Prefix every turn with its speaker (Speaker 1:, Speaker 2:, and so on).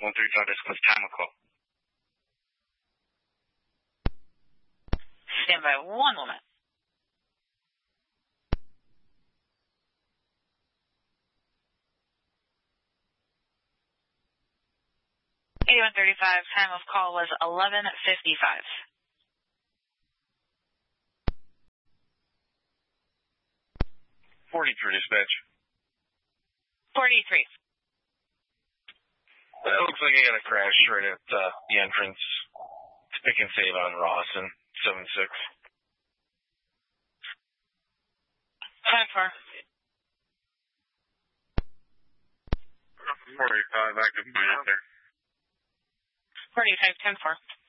Speaker 1: 135 disclose time of call.
Speaker 2: Stand by 1 moment. A135, time of call was 11:55.
Speaker 1: 43 dispatch.
Speaker 2: 43.
Speaker 1: It looks like I got a crash right at the entrance to Pick and Save on Ross and 76.
Speaker 2: 10-4.
Speaker 1: 45 active point out there.
Speaker 2: 45, 10-4.